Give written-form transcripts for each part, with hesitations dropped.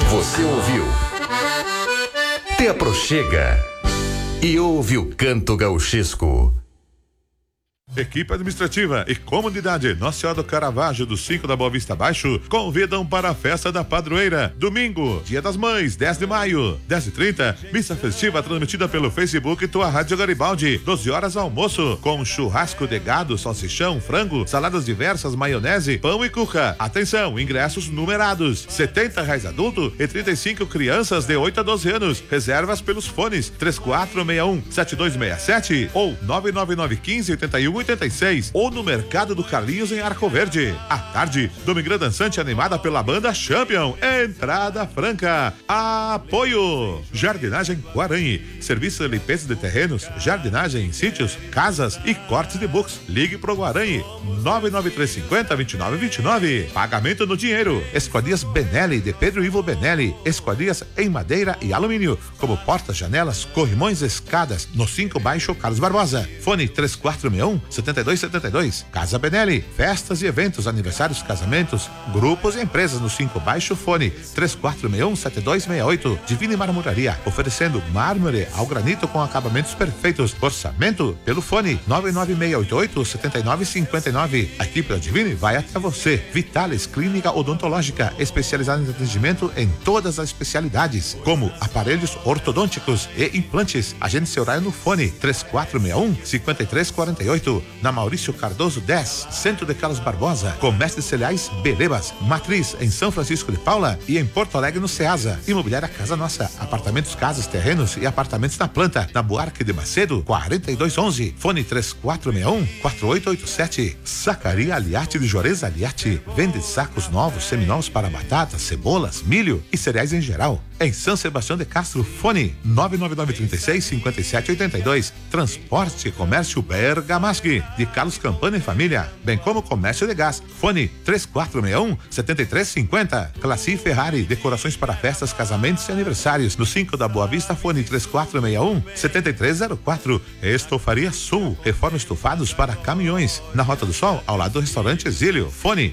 Você ouviu? Te aproxega e ouve o canto gauchesco. Equipe administrativa e comunidade Nossa Senhora do Caravaggio do 5 da Boa Vista Baixo convidam para a festa da padroeira. Domingo, Dia das Mães, 10 de maio, 10h30, missa festiva transmitida pelo Facebook e tua Rádio Garibaldi. 12 horas almoço, com churrasco de gado, salsichão, frango, saladas diversas, maionese, pão e cuca. Atenção, ingressos numerados, R$70 adulto e 35 crianças de 8 a 12 anos. Reservas pelos fones 3461-7267 ou 99915-8186 ou no Mercado do Carlinhos em Arco Verde. À tarde, Domingrã Dançante animada pela banda Champion. Entrada franca. Apoio Jardinagem Guarani. Serviço de limpeza de terrenos, jardinagem em sítios, casas e cortes de books. Ligue pro Guarani 99350-2929. Pagamento no dinheiro. Esquadrias Benelli de Pedro Ivo Benelli. Esquadrias em madeira e alumínio, como portas, janelas, corrimões, escadas. No 5 Baixo Carlos Barbosa. Fone 3461-7272. Casa Benelli, festas e eventos, aniversários, casamentos, grupos e empresas no 5 Baixo. Fone 3461-7268. Divina Marmoraria, oferecendo mármore ao granito com acabamentos perfeitos. Orçamento pelo fone 99688-7959. A equipe da Divine vai até você. Vitales Clínica Odontológica, especializada em atendimento em todas as especialidades, como aparelhos ortodônticos e implantes. Agende seu horário no fone 3461-5348. Na Maurício Cardoso 10, Centro de Carlos Barbosa. Comércio de cereais Belebas, Matriz em São Francisco de Paula e em Porto Alegre no Ceasa. Imobiliária Casa Nossa, apartamentos, casas, terrenos e apartamentos na planta. Na Buarque de Macedo 4211. Fone 3461-4887. Sacaria Aliarte de Juarez Aliarte. Vende sacos novos, seminovos para batatas, cebolas, milho e cereais em geral. Em São Sebastião de Castro, fone 99936-5782. Transporte e Comércio Bergamasque, de Carlos Campana e Família, bem como comércio de gás. Fone 3461-7350. Classi Ferrari, decorações para festas, casamentos e aniversários. No 5 da Boa Vista, fone 3461-7304. Estofaria Sul, reforma estofados para caminhões. Na Rota do Sol, ao lado do restaurante Exílio. Fone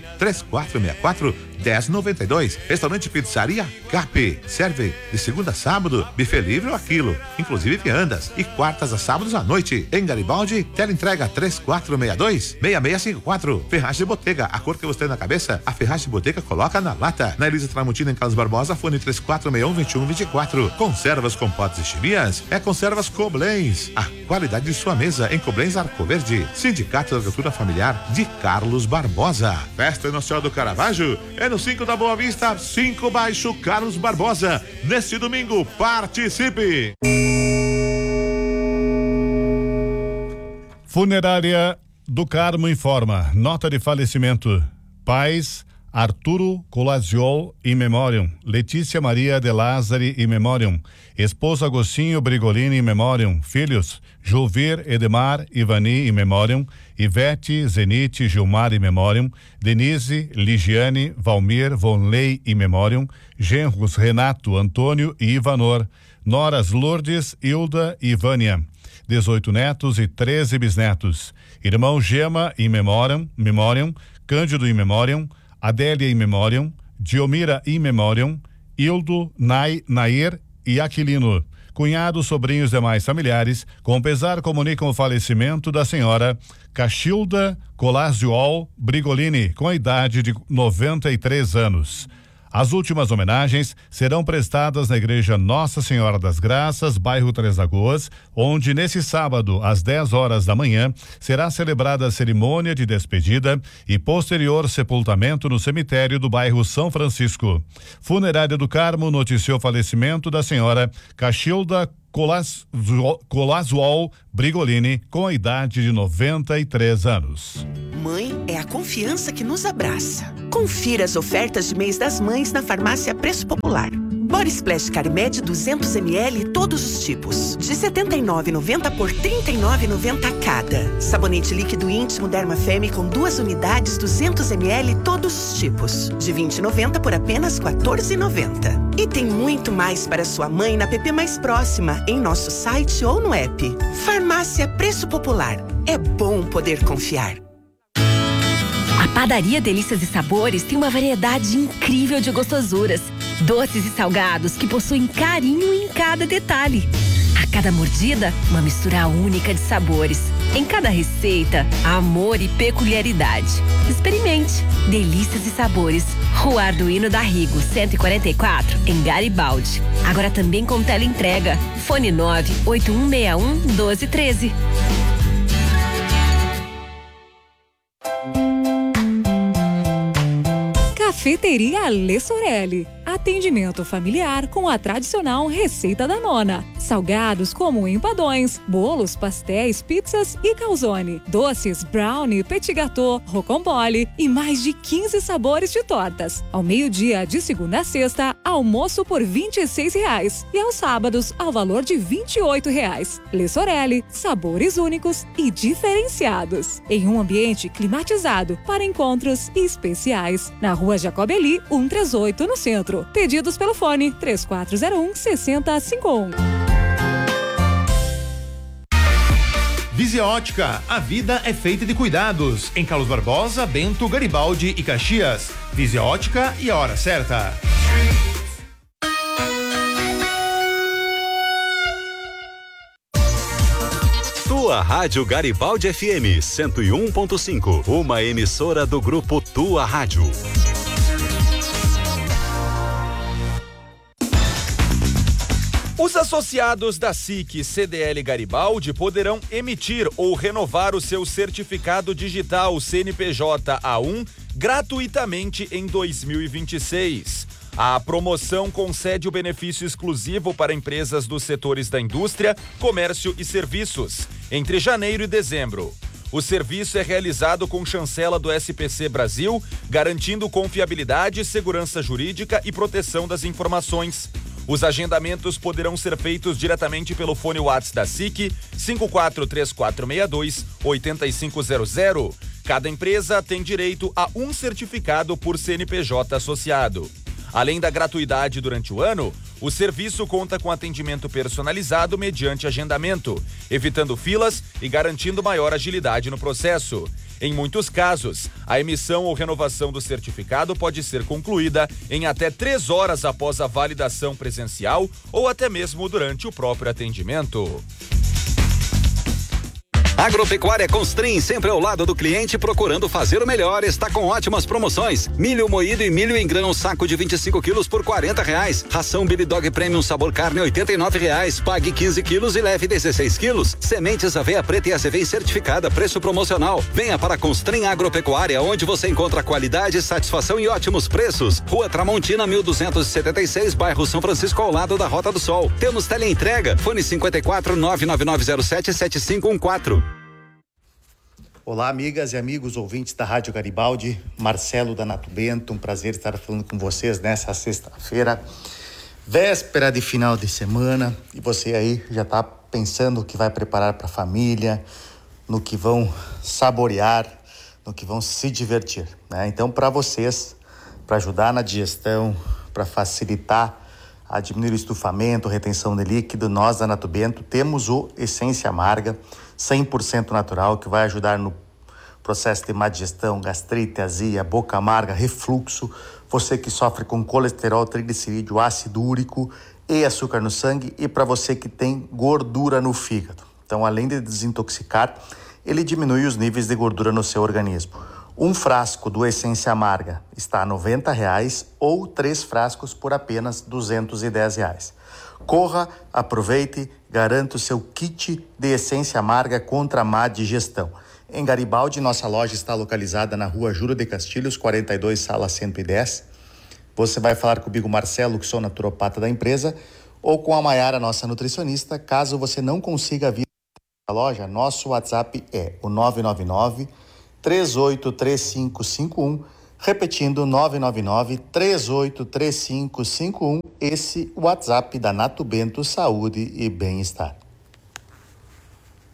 3464-1092. Restaurante Pizzaria Cap, serve de segunda a sábado, buffet livre ou aquilo, inclusive viandas, e quartas a sábados à noite. Em Garibaldi, teleentrega 3462-6654. Ferragem de Botega, a cor que você tem na cabeça, a Ferragem de Botega coloca na lata. Na Elisa Tramontina, em Carlos Barbosa, fone 3461-2124. Conservas, compotes e chimias, é Conservas Koblenz. A qualidade de sua mesa em Koblenz Arco Verde. Sindicato da Agricultura Familiar de Carlos Barbosa. Festa Nossa Senhora do Caravaggio é no 5 da Boa Vista, 5 Baixo Carlos Barbosa. Neste domingo, participe! Funerária do Carmo informa: nota de falecimento. Pais Arturo Colaziol in memoriam, Letícia Maria de Lázari in memoriam, esposo Agostinho Brigolini in memoriam, filhos Juvir Edemar Ivani in memoriam, Ivete Zenite Gilmar in memoriam, Denise Ligiane Valmir Vonley in memoriam, genros Renato Antônio e Ivanor, noras Lourdes, Hilda e Vânia, 18 netos e 13 bisnetos, irmão Gema in memoriam, Cândido in memoriam, Adélia in memoriam, Diomira in memoriam, Hildo, Nair e Aquilino. Cunhados, sobrinhos, demais familiares, com pesar comunicam o falecimento da senhora Cachilda Colaziol Brigolini, com a idade de 93 anos. As últimas homenagens serão prestadas na Igreja Nossa Senhora das Graças, bairro Três Lagoas, onde nesse sábado, às 10 horas da manhã, será celebrada a cerimônia de despedida e posterior sepultamento no cemitério do bairro São Francisco. Funerária do Carmo noticiou o falecimento da senhora Cachilda Colazuol Brigolini, com a idade de 93 anos. Mãe é a confiança que nos abraça. Confira as ofertas de mês das mães na Farmácia Preço Popular. Body Splash Carimed 200ml todos os tipos, de R$ 79,90 por R$ 39,90 cada. Sabonete líquido íntimo Dermafem com 2 unidades 200ml todos os tipos, de R$ 20,90 por apenas R$ 14,90. E tem muito mais para sua mãe na PP mais próxima, em nosso site ou no app. Farmácia Preço Popular. É bom poder confiar. A Padaria Delícias e Sabores tem uma variedade incrível de gostosuras. Doces e salgados que possuem carinho em cada detalhe. A cada mordida, uma mistura única de sabores. Em cada receita, amor e peculiaridade. Experimente. Delícias e sabores. Rua Arduino da Rigo, 144, em Garibaldi. Agora também com teleentrega. Fone 98161-1213. Cafeteria Lê Sorelli. Atendimento familiar com a tradicional receita da nona. Salgados como empadões, bolos, pastéis, pizzas e calzone. Doces, brownie, petit gâteau, rocambole e mais de 15 sabores de tortas. Ao meio-dia, de segunda a sexta, almoço por R$26. E aos sábados, ao valor de R$28. Lê Sorelli, sabores únicos e diferenciados. Em um ambiente climatizado para encontros especiais. Na Rua Jacobeli, 138, no centro. Pedidos pelo fone 3401-6051. Visia Ótica, a vida é feita de cuidados. Em Carlos Barbosa, Bento, Garibaldi e Caxias. Visia Ótica e a hora certa. Tua Rádio Garibaldi FM 101.5, uma emissora do grupo Tua Rádio. Os associados da SIC CDL Garibaldi poderão emitir ou renovar o seu certificado digital CNPJ A1 gratuitamente em 2026. A promoção concede o benefício exclusivo para empresas dos setores da indústria, comércio e serviços, entre janeiro e dezembro. O serviço é realizado com chancela do SPC Brasil, garantindo confiabilidade, segurança jurídica e proteção das informações. Os agendamentos poderão ser feitos diretamente pelo fone WhatsApp da SIC 543462-8500. Cada empresa tem direito a um certificado por CNPJ associado. Além da gratuidade durante o ano, o serviço conta com atendimento personalizado mediante agendamento, evitando filas e garantindo maior agilidade no processo. Em muitos casos, a emissão ou renovação do certificado pode ser concluída em até 3 horas após a validação presencial ou até mesmo durante o próprio atendimento. Agropecuária Constrim, sempre ao lado do cliente, procurando fazer o melhor, está com ótimas promoções. Milho moído e milho em grão, saco de 25 quilos por R$40. Ração Billy Dog Premium sabor carne, R$89. Pague 15 quilos e leve 16 quilos. Sementes aveia preta e ACV certificada, preço promocional. Venha para Constrim Agropecuária, onde você encontra qualidade, satisfação e ótimos preços. Rua Tramontina, 1276, bairro São Francisco, ao lado da Rota do Sol. Temos teleentrega, fone 54-99907-7514. Olá, amigas e amigos ouvintes da Rádio Garibaldi, Marcelo da Nato Bento, um prazer estar falando com vocês nessa sexta-feira, véspera de final de semana, e você aí já está pensando o que vai preparar para a família, no que vão saborear, no que vão se divertir, né? Então, para vocês, para ajudar na digestão, para facilitar a diminuir o estufamento, retenção de líquido, nós da Nato Bento temos o Essência Amarga, 100% natural, que vai ajudar no processo de má digestão, gastrite, azia, boca amarga, refluxo, você que sofre com colesterol, triglicerídeo, ácido úrico e açúcar no sangue, e para você que tem gordura no fígado. Então, além de desintoxicar, ele diminui os níveis de gordura no seu organismo. Um frasco do Essência Amarga está a R$90 ou 3 frascos por apenas R$210. Corra, aproveite, garanta o seu kit de Essência Amarga contra a má digestão. Em Garibaldi, nossa loja está localizada na Rua Júlio de Castilhos, 42, sala 110. Você vai falar comigo, Marcelo, que sou naturopata da empresa, ou com a Maiara, nossa nutricionista. Caso você não consiga vir à loja, nosso WhatsApp é o 999-383551, repetindo, 999-383551, esse WhatsApp da Nato Bento Saúde e Bem-Estar.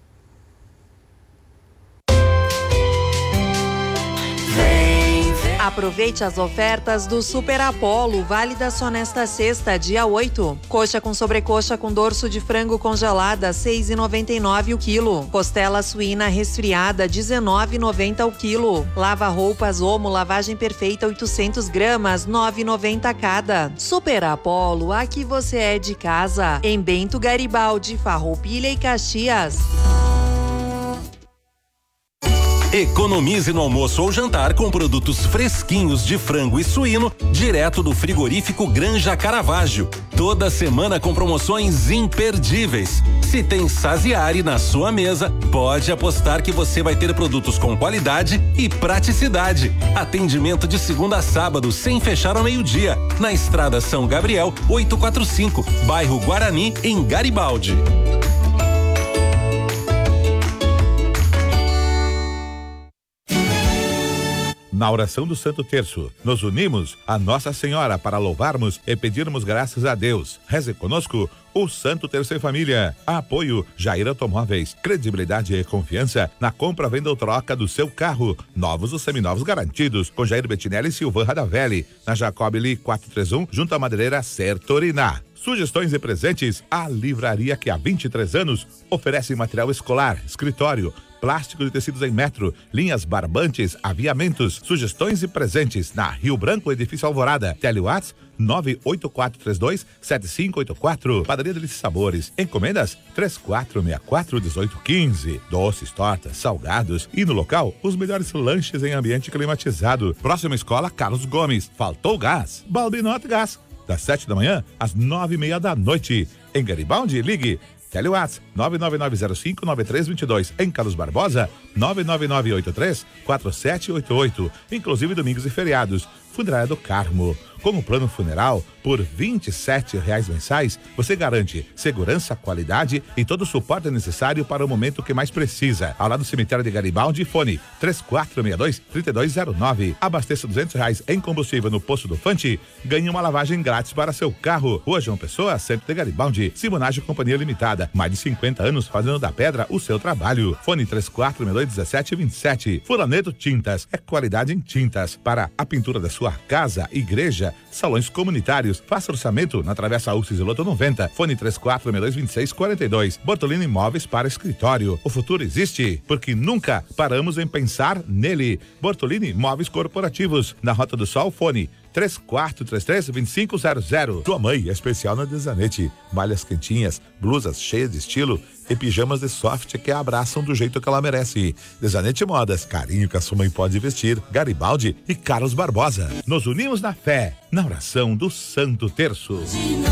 A Aproveite as ofertas do Super Apollo, válida só nesta sexta, dia 8. Coxa com sobrecoxa com dorso de frango congelada, R$ 6,99 o quilo. Costela suína resfriada, R$ 19,90 o quilo. Lava-roupas Omo, lavagem perfeita, 800 gramas, R$ 9,90 cada. Super Apollo, aqui você é de casa. Em Bento Garibaldi, Farroupilha e Caxias. Economize no almoço ou jantar com produtos fresquinhos de frango e suíno, direto do frigorífico Granja Caravaggio. Toda semana com promoções imperdíveis. Se tem Saziari na sua mesa, pode apostar que você vai ter produtos com qualidade e praticidade. Atendimento de segunda a sábado, sem fechar ao meio-dia, na Estrada São Gabriel, 845, bairro Guarani, em Garibaldi. Na oração do Santo Terço, nos unimos a Nossa Senhora para louvarmos e pedirmos graças a Deus. Reze conosco o Santo Terço em Família. Apoio Jair Automóveis. Credibilidade e confiança na compra, venda ou troca do seu carro. Novos ou seminovos garantidos. Com Jair Bettinelli e Silvan Radavelli. Na Jacob Lee 431, junto à madeireira Sertoriná. Sugestões e presentes. A livraria que há 23 anos oferece material escolar, escritório, plástico de tecidos em metro, linhas barbantes, aviamentos, sugestões e presentes na Rio Branco, edifício Alvorada. Telewatts 98432-7584. Padaria Delícia Sabores. Encomendas 3464-1815. Doces, tortas, salgados e no local os melhores lanches em ambiente climatizado. Próxima escola Carlos Gomes. Faltou gás? Balbinote Gás. Das 7 da manhã às 9:30 da noite. Em Garibaldi, ligue Telewatts 99905-9322. Em Carlos Barbosa 99983-4788. Inclusive domingos e feriados. Funerária do Carmo. Com o plano funeral, por R$ 27,00 mensais, você garante segurança, qualidade e todo o suporte necessário para o momento que mais precisa. Ao lado do cemitério de Garibaldi, fone 3462-3209. Abasteça R$200 em combustível no posto do Fante, ganhe uma lavagem grátis para seu carro. Rua João Pessoa, centro de Garibaldi. Simonagem Companhia Limitada. Mais de 50 anos fazendo da pedra o seu trabalho. Fone 3462-1727. Furaneto Tintas. É qualidade em tintas para a pintura da sua casa, igreja, salões comunitários. Faça orçamento na Travessa Ucis e Loto 90. Fone 3462-2642. Bortolini Imóveis para escritório. O futuro existe porque nunca paramos em pensar nele. Bortolini Imóveis Corporativos. Na Rota do Sol, fone 3433-2500. Sua mãe é especial na Desanete. Malhas quentinhas, blusas cheias de estilo e pijamas de soft que a abraçam do jeito que ela merece. Desanete Modas, carinho que a sua mãe pode vestir. Garibaldi e Carlos Barbosa. Nos unimos na fé, na oração do Santo Terço.